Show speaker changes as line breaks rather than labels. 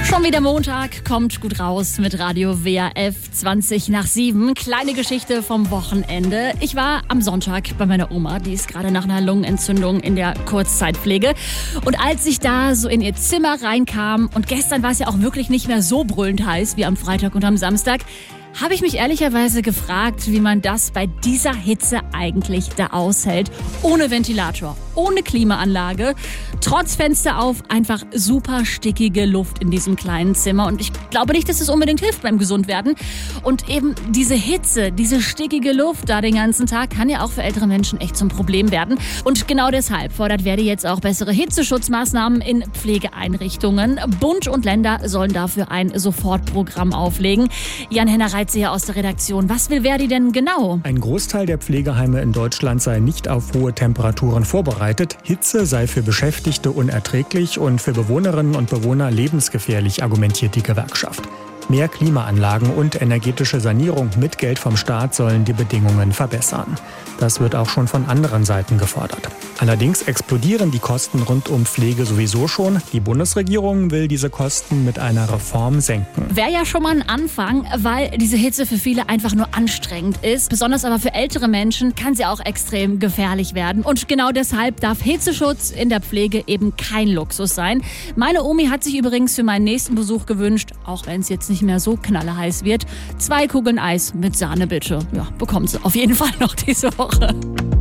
Schon wieder Montag, kommt gut raus mit Radio WRF 20:07. Kleine Geschichte vom Wochenende. Ich war am Sonntag bei meiner Oma, die ist gerade nach einer Lungenentzündung in der Kurzzeitpflege. Und als ich da so in ihr Zimmer reinkam, und gestern war es ja auch wirklich nicht mehr so brüllend heiß wie am Freitag und am Samstag, habe ich mich ehrlicherweise gefragt, wie man das bei dieser Hitze eigentlich da aushält. Ohne Ventilator, ohne Klimaanlage, trotz Fenster auf, einfach super stickige Luft in diesem kleinen Zimmer. Und ich glaube nicht, dass es unbedingt hilft beim Gesundwerden. Und eben diese Hitze, diese stickige Luft da den ganzen Tag kann ja auch für ältere Menschen echt zum Problem werden. Und genau deshalb fordert Verdi jetzt auch bessere Hitzeschutzmaßnahmen in Pflegeeinrichtungen. Bund und Länder sollen dafür ein Sofortprogramm auflegen. Jan-Henner Reitze aus der Redaktion. Was will Verdi denn genau?
Ein Großteil der Pflegeheime in Deutschland sei nicht auf hohe Temperaturen vorbereitet. Hitze sei für Beschäftigte unerträglich und für Bewohnerinnen und Bewohner lebensgefährlich, argumentiert die Gewerkschaft. Mehr Klimaanlagen und energetische Sanierung mit Geld vom Staat sollen die Bedingungen verbessern. Das wird auch schon von anderen Seiten gefordert. Allerdings explodieren die Kosten rund um Pflege sowieso schon. Die Bundesregierung will diese Kosten mit einer Reform senken.
Wäre ja schon mal ein Anfang, weil diese Hitze für viele einfach nur anstrengend ist. Besonders aber für ältere Menschen kann sie auch extrem gefährlich werden. Und genau deshalb darf Hitzeschutz in der Pflege eben kein Luxus sein. Meine Omi hat sich übrigens für meinen nächsten Besuch gewünscht, auch wenn es jetzt nicht mehr so knalleheiß wird, 2 Kugeln Eis mit Sahne bitte. Ja, bekommt sie auf jeden Fall noch diese Woche.